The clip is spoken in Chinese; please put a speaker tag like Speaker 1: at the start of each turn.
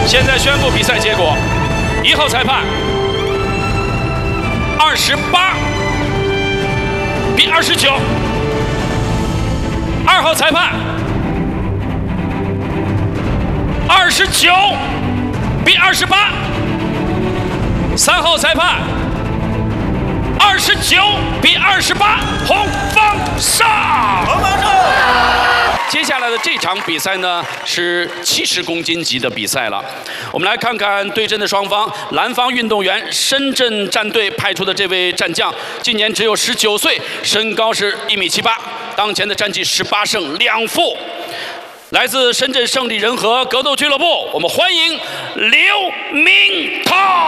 Speaker 1: 现在宣布比赛结果：1号裁判28比29，2号裁判29比28，3号裁判29比28，红方上。红方上。接下来的这场比赛呢是70公斤级的比赛了，我们来看看对阵的双方。蓝方运动员深圳战队派出的这位战将，今年只有19岁，身高是1.78米，当前的战绩18胜2负。来自深圳胜利人和格斗俱乐部，我们欢迎刘明涛。